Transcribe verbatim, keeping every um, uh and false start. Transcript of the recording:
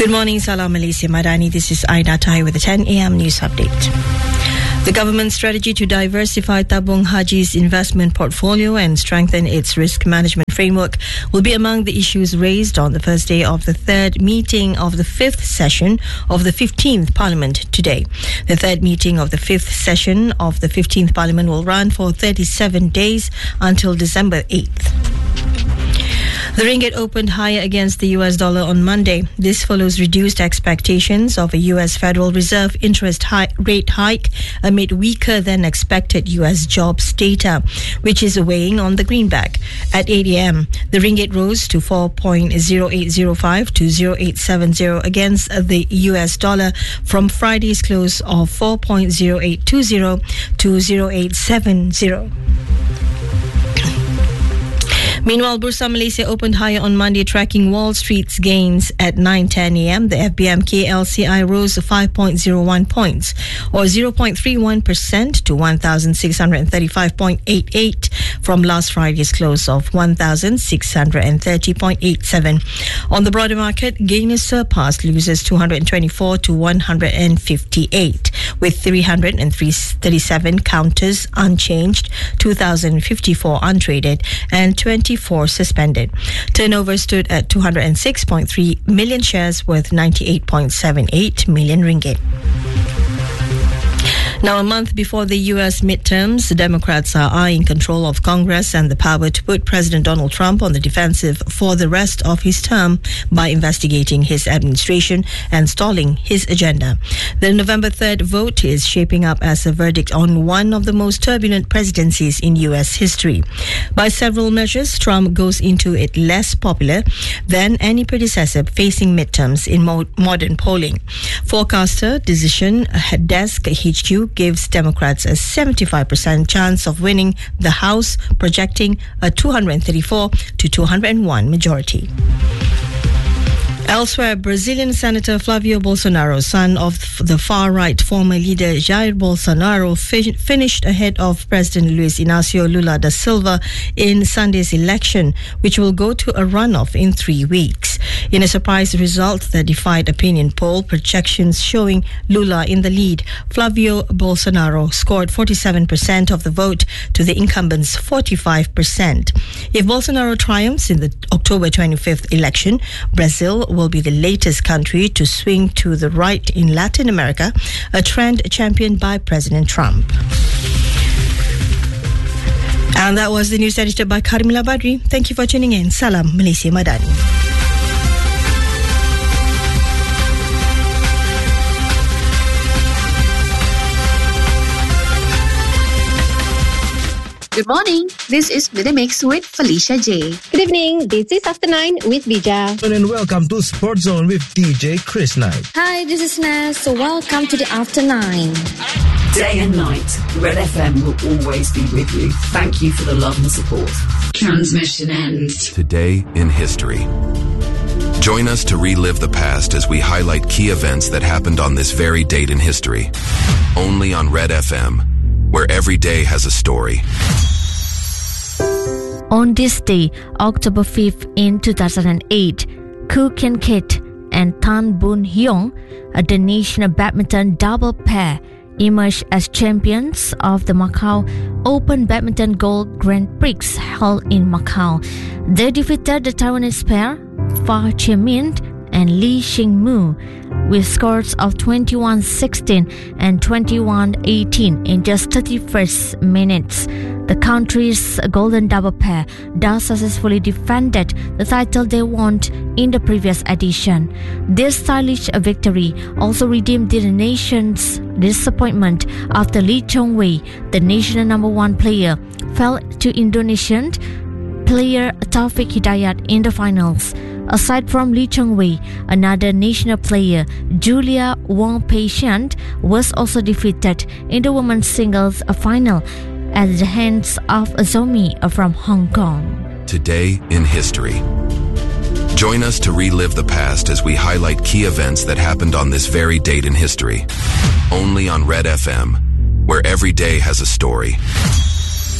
Good morning, Salam Malaysia Madani. This is Aida Tai with the ten a.m. news update. The government's strategy to diversify Tabung Haji's investment portfolio and strengthen its risk management framework will be among the issues raised on the first day of the third meeting of the fifth session of the fifteenth Parliament today. The third meeting of the fifth session of the fifteenth Parliament will run for thirty-seven days until December eighth. The ringgit opened higher against the U S dollar on Monday. This follows reduced expectations of a U S Federal Reserve interest hi- rate hike amid weaker than expected U S jobs data, which is weighing on the greenback. At eight a.m., the ringgit rose to four point zero eight zero five to zero eight seven zero against the U S dollar from Friday's close of four point zero eight two zero to zero eight seven zero. Meanwhile, Bursa Malaysia opened higher on Monday, tracking Wall Street's gains at nine ten a.m. The F B M K L C I rose five point zero one points, or zero point three one percent to one thousand six hundred thirty-five point eight eight from last Friday's close of one thousand six hundred thirty point eight seven. On the broader market, gainers surpassed losers two hundred twenty-four to one hundred fifty-eight, with three hundred thirty-seven counters unchanged, two thousand fifty-four untraded, and twenty-four suspended. Turnover stood at two hundred six point three million shares worth ninety-eight point seven eight million ringgit. Now, a month before the U S midterms, the Democrats are eyeing control of Congress and the power to put President Donald Trump on the defensive for the rest of his term by investigating his administration and stalling his agenda. The November third vote is shaping up as a verdict on one of the most turbulent presidencies in U S history. By several measures, Trump goes into it less popular than any predecessor facing midterms in mo- modern polling. Forecaster Decision Desk H Q gives Democrats a seventy-five percent chance of winning the House, projecting a two hundred thirty-four to two hundred one majority. Elsewhere, Brazilian Senator Flavio Bolsonaro, son of the far-right former leader Jair Bolsonaro, fi- finished ahead of President Luiz Inácio Lula da Silva in Sunday's election, which will go to a runoff in three weeks. In a surprise result that defied opinion poll projections showing Lula in the lead, Flavio Bolsonaro scored forty-seven percent of the vote to the incumbent's forty-five percent. If Bolsonaro triumphs in the October twenty-fifth election, Brazil will be the latest country to swing to the right in Latin America, a trend championed by President Trump. And that was the news edited by Karimila Badri. Thank you for tuning in. Salam Malaysia Madani. Good morning. This is Midday Mix with Felicia J. Good evening. This is After Nine with Bija. And welcome to Sports Zone with D J Chris Knight. Hi, this is Naz. So welcome to the After Nine. Day and night, Red F M will always be with you. Thank you for the love and support. Transmission ends. Today in history. Join us to relive the past as we highlight key events that happened on this very date in history. Only on Red F M, where every day has a story. On this day, October fifth in two thousand eight, Koo Kian Kit and Tan Boon Hyung, the national badminton double pair, emerged as champions of the Macau Open Badminton Gold Grand Prix held in Macau. They defeated the Taiwanese pair, Fa Chia-min and Lee Xing-mu, with scores of twenty-one sixteen and twenty-one eighteen in just thirty-first minutes. The country's golden double pair thus successfully defended the title they won in the previous edition. This stylish victory also redeemed the nation's disappointment after Lee Chong-wei, the national number one player, fell to Indonesian player Taufik Hidayat in the finals. Aside from Lee Chong-wei, another national player, Julia Wong Pei-Shian, was also defeated in the women's singles final at the hands of Zomi from Hong Kong. Today in history. Join us to relive the past as we highlight key events that happened on this very date in history. Only on Red F M, where every day has a story.